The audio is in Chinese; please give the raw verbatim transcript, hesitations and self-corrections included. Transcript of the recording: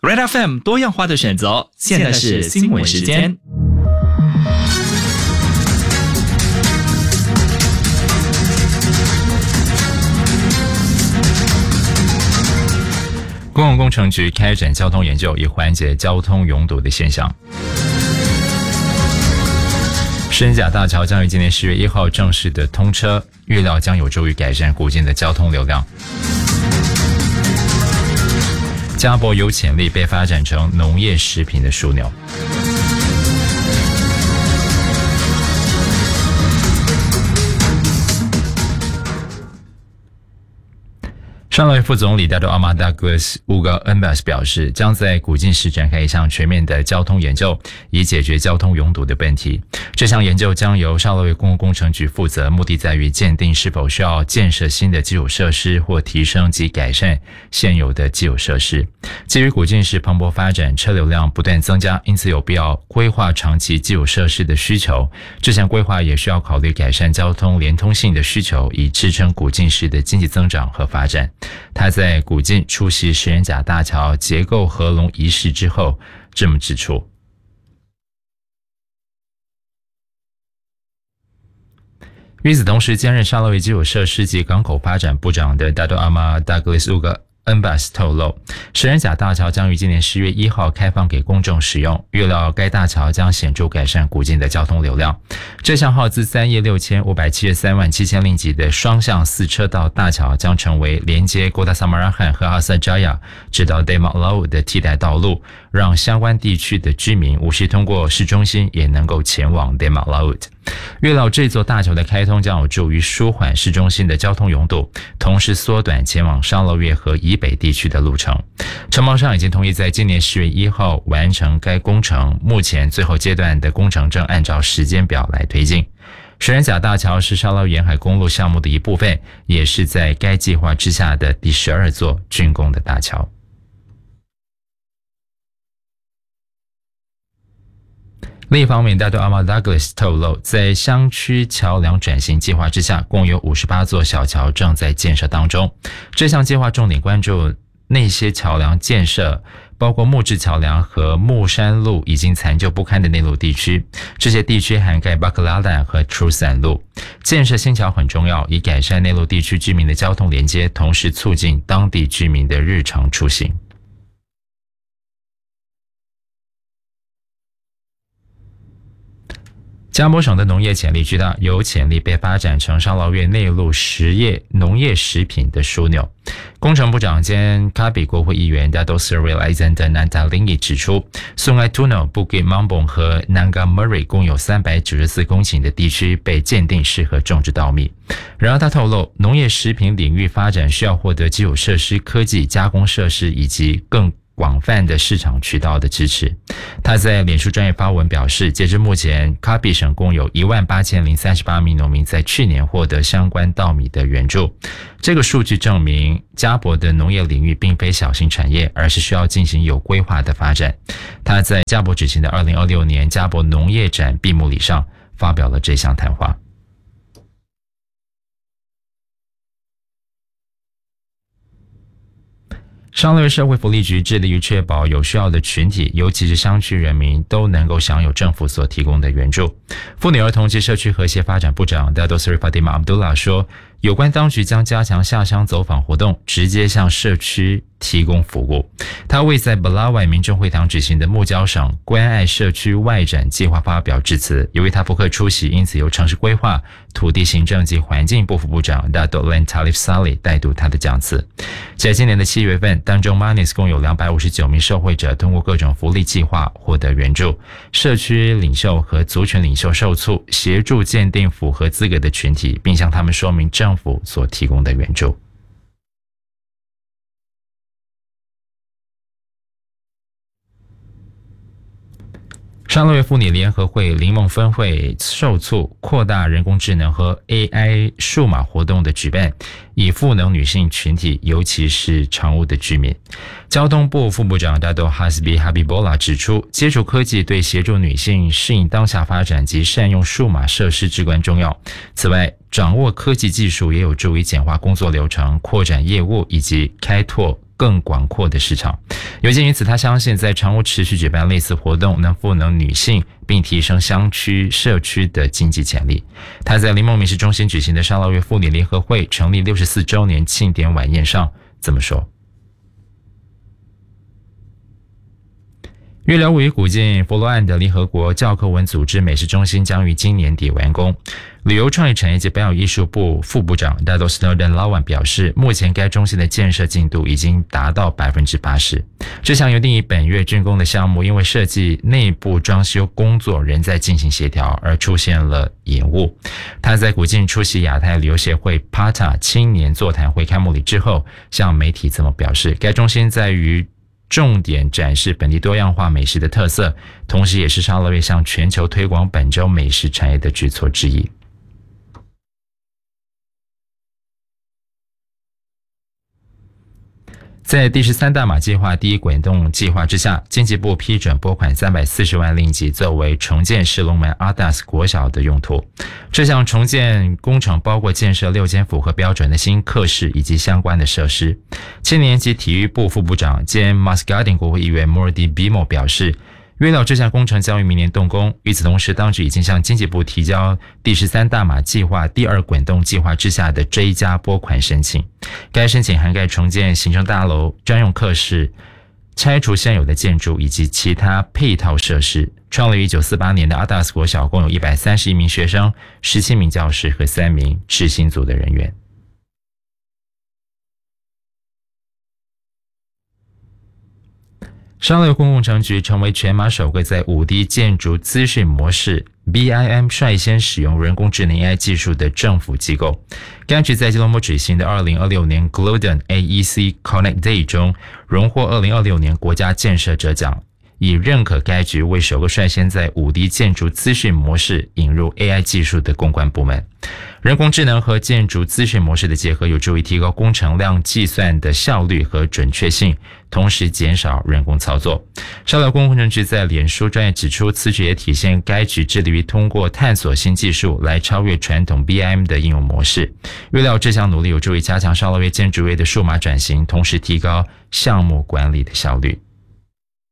Red F M 多样化的选择，现在是新闻时间。 公共工程局开展交通研究，以缓解交通拥堵的现象。石人甲大桥将于今年十月一号正式的通车，预料将有助于改善古晋的交通流量。嘉博有潜力被发展成农业食品的枢纽。上任副总理大都阿马达格斯乌格恩巴斯表示，将在古晋市展开一项全面的交通研究，以解决交通拥堵的问题。这项研究将由上任公共工程局负责，目的在于鉴定是否需要建设新的基础设施或提升及改善现有的基础设施。基于古晋市蓬勃发展，车流量不断增加，因此有必要规划长期基础设施的需求。这项规划也需要考虑改善交通连通性的需求，以支撑古晋市的经济增长和发展。他在古晋出席石人甲大桥结构合龙仪式之后这么指出。与此同时，兼任沙洛维基础设施及港口发展部长的大都阿马达格里斯乌格恩巴斯透露，石人甲大桥将于今年十月一号开放给公众使用，预料该大桥将显著改善古晋的交通流量。这项耗资三亿六千五百七十三万七千令吉的双向四车道大桥将成为连接哥打萨马拉罕和阿萨扎亚直到 Demak Laut 的替代道路，让相关地区的居民无需通过市中心也能够前往 Demak Laut。预料这座大桥的开通将有助于舒缓市中心的交通拥堵，同时缩短前往商乐月和以北地区的路程。承包商已经同意在今年十月一号完成该工程，目前最后阶段的工程正按照时间表来推进。石人甲大桥是沙捞沿海公路项目的一部分，也是在该计划之下的第十二座竣工的大桥。另一方面，大都阿马达格斯透露，在乡区桥梁转型计划之下，共有五十八座小桥正在建设当中。这项计划重点关注那些桥梁建设，包括木质桥梁和木山路已经残旧不堪的内陆地区。这些地区涵盖巴克拉丹和tru散路。建设新桥很重要，以改善内陆地区居民的交通连接，同时促进当地居民的日常出行。嘉博省的农业潜力巨大，有潜力被发展成沙捞越内陆实业农业食品的枢纽。工程部长兼卡比国会议员 Dato Seri Alexander Nantalingi 指出，Sungai Tunal、Bukit Mambong 和 Nanga Murray 共有三百九十四公顷的地区被鉴定适合种植稻米。然而他透露，农业食品领域发展需要获得基础设施、科技、加工设施以及更广泛的市场渠道的支持。他在脸书专业发文表示，截至目前，卡比省共有一万八千零三十八名农民在去年获得相关稻米的援助。这个数据证明，嘉博的农业领域并非小型产业，而是需要进行有规划的发展。他在嘉博举行的二零二六年嘉博农业展闭幕礼上发表了这项谈话。商乐社会福利局致力于确保有需要的群体，尤其是乡区人民都能够享有政府所提供的援助。妇女儿童及社区和谐发展部长 Dato Seri Fatimah Abdullah 说，有关当局将加强下乡走访活动，直接向社区提供服务。他为在 Belawai 民众会堂举行的木礁省关爱社区外展计划发表致辞，由于他不可出席，因此由城市规划、土地行政及环境部副部长 Dato Len Talif Saleh 代读他的讲词。在今年的七月份，当中 Manis 共有两百五十九名受惠者通过各种福利计划获得援助。社区领袖和族群领袖受促，协助鉴定符合资格的群体，并向他们说明政府所提供的援助。沙捞越妇女联合会林梦分会受促扩大人工智能和 A I 数码活动的举办，以赋能女性群体，尤其是常务的居民。交通部副部长 Dato Hasbi Habibullah 指出，接触科技对协助女性适应当下发展及善用数码设施至关重要。此外，掌握科技技术也有助于简化工作流程、扩展业务以及开拓更广阔的市场。 有鉴于此，他相信在常务持续举办类似活动能赋能女性，并提升乡区社区的经济潜力。他在林梦民事中心举行的沙捞越妇女联合会成立六十四周年庆典晚宴上这么说。预料位于古晋佛罗岸的联合国教科文组织美食中心将于今年底完工。旅游创意产业及表演艺术部副部长 Dato Snowden Lawan 表示，目前该中心的建设进度已经达到 百分之八十。 这项原定于本月竣工的项目，因为设计内部装修工作仍在进行协调而出现了延误。他在古晋出席亚太旅游协会 P A T A 青年座谈会开幕礼之后，向媒体这么表示，该中心在于重点展示本地多样化美食的特色，同时也是沙捞越向全球推广本州美食产业的举措之一。在第十三大马计划第一滚动计划之下，经济部批准拨款三百四十万令吉，作为重建石龙门阿达斯国小的用途。这项重建工程包括建设六间符合标准的新课室以及相关的设施。青年及体育部副部长兼 Muscatine 国会议员 Mordi Bimo 表示，预料这项工程将于明年动工。与此同时，当局已经向经济部提交第十三大马计划第二滚动计划之下的追加拨款申请。该申请涵盖重建行政大楼、专用课室、拆除现有的建筑以及其他配套设施。创立于一九四八年的阿达斯国小共有一百三十一名学生、十七名教师和三名执行组的人员。沙捞越公共城局成为全马首个在 五 D 建筑资讯模式 B I M 率先使用人工智能 A I 技术的政府机构。该局在吉隆坡举行的二零二六年 Golden A E C Connect Day 中荣获二零二六年国家建设者奖，以认可该局为首个率先在 五 D 建筑资讯模式引入 A I 技术的公关部门。人工智能和建筑资讯模式的结合有助于提高工程量计算的效率和准确性，同时减少人工操作。沙捞越公共城局在脸书专页指出，此举也体现该局致力于通过探索新技术来超越传统 B I M 的应用模式。预料这项努力有助于加强沙捞越建筑业的数码转型，同时提高项目管理的效率。